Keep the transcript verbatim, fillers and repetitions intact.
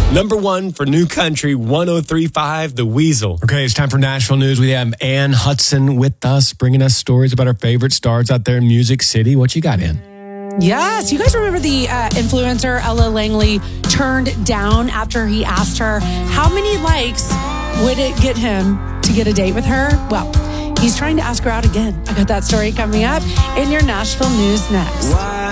Number one for New Country one oh three point five, The Weasel. Okay, it's time for Nashville News. We have Ann Hudson with us, bringing us stories about our favorite stars out there in Music City. What you got, Ann? Yes, you guys remember the uh, influencer Ella Langley turned down after he asked her how many likes would it get him to get a date with her? Well, he's trying to ask her out again. I got that story coming up in your Nashville News next.